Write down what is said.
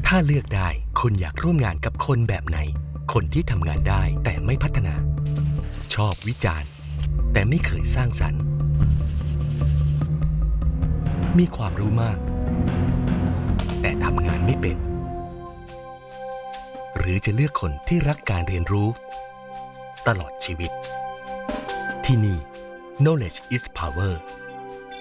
ถ้าเลือกได้คุณอยากร่วมงานกับคนแบบไหนคนที่ทำงานได้แต่ไม่พัฒนาชอบวิจารณ์แต่ไม่เคยสร้างสรรค์มีความรู้มากแต่ทำงานไม่เป็นหรือจะเลือกคนที่รักการเรียนรู้ตลอดชีวิตที่นี่ Knowledge is Power